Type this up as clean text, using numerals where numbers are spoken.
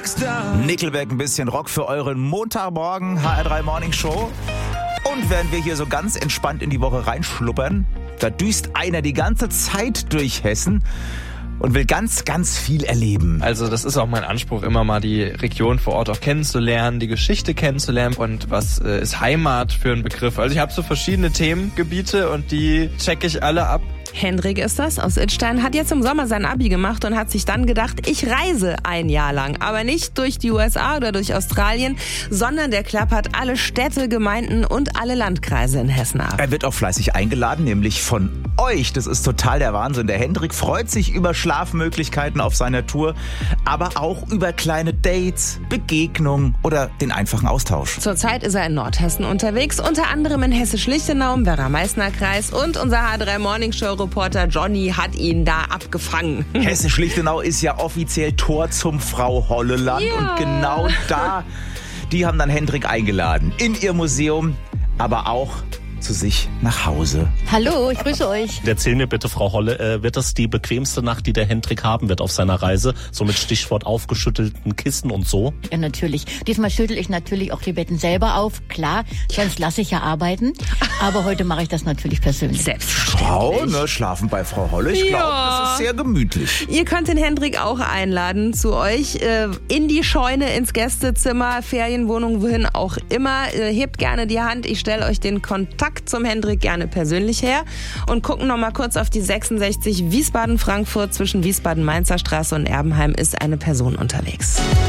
Nickelback, ein bisschen Rock für euren Montagmorgen, HR3 Morning Show. Und während wir hier so ganz entspannt in die Woche reinschluppern, da düst einer die ganze Zeit durch Hessen und will ganz, ganz viel erleben. Also das ist auch mein Anspruch, immer mal die Region vor Ort auch kennenzulernen, die Geschichte kennenzulernen und was ist Heimat für ein Begriff. Also ich habe so verschiedene Themengebiete und die checke ich alle ab. Hendrik ist das aus Idstein, hat jetzt im Sommer sein Abi gemacht und hat sich dann gedacht, ich reise ein Jahr lang. Aber nicht durch die USA oder durch Australien, sondern der klappert alle Städte, Gemeinden und alle Landkreise in Hessen ab. Er wird auch fleißig eingeladen, nämlich von euch. Das ist total der Wahnsinn. Der Hendrik freut sich über Schlafmöglichkeiten auf seiner Tour, aber auch über kleine Dates, Begegnungen oder den einfachen Austausch. Zurzeit ist er in Nordhessen unterwegs, unter anderem in Hessisch-Lichtenau, im Werra-Meißner-Kreis und unser HR3 Morning Show Reporter Johnny hat ihn da abgefangen. Hessisch-Lichtenau ist ja offiziell Tor zum Frau Holle-Land. Ja. Und genau da, die haben dann Hendrik eingeladen. In ihr Museum, aber auch zu sich nach Hause. Hallo, ich grüße euch. Erzähl mir bitte, Frau Holle, wird das die bequemste Nacht, die der Hendrik haben wird auf seiner Reise? So mit Stichwort aufgeschüttelten Kissen und so? Ja, natürlich. Diesmal schüttel ich natürlich auch die Betten selber auf. Klar, sonst lasse ich ja arbeiten. Aber heute mache ich das natürlich persönlich. Frau, ne, schlafen bei Frau Holle. Ich glaube, das ist sehr gemütlich. Ihr könnt den Hendrik auch einladen zu euch in die Scheune, ins Gästezimmer, Ferienwohnung, wohin auch immer. Hebt gerne die Hand. Ich stelle euch den Kontakt zum Hendrik gerne persönlich her und gucken noch mal kurz auf die 66 Wiesbaden-Frankfurt. Zwischen Wiesbaden-Mainzer Straße und Erbenheim ist eine Person unterwegs.